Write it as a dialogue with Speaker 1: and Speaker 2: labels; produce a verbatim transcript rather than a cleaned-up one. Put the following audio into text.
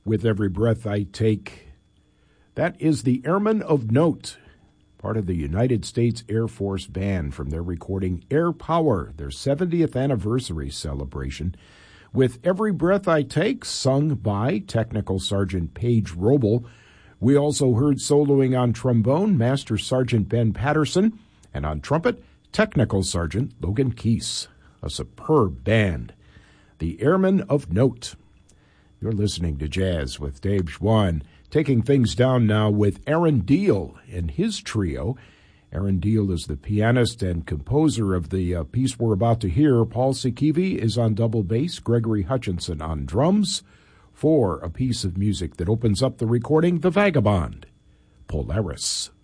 Speaker 1: With Every Breath I Take. That is the Airmen of Note, part of the United States Air Force Band from their recording Air Power, their seventieth anniversary celebration. With Every Breath I Take, sung by Technical Sergeant Paige Roble. We also heard soloing on trombone, Master Sergeant Ben Patterson, and on trumpet, Technical Sergeant Logan Keese. A superb band. The Airmen of Note. You're listening to Jazz with Dave Schwann, taking things down now with Aaron Deal and his trio. Aaron Deal is the pianist and composer of the uh, piece we're about to hear. Paul Sikivi is on double bass, Gregory Hutchinson on drums, for a piece of music that opens up the recording, The Vagabond, Polaris.